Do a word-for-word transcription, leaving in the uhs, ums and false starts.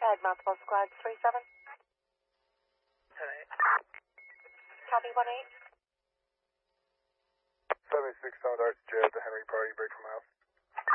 ahead, multiple squad three seven. ten eight. Copy one eight. seventy-six Sound Arts Jet, the Henry Party, break from house.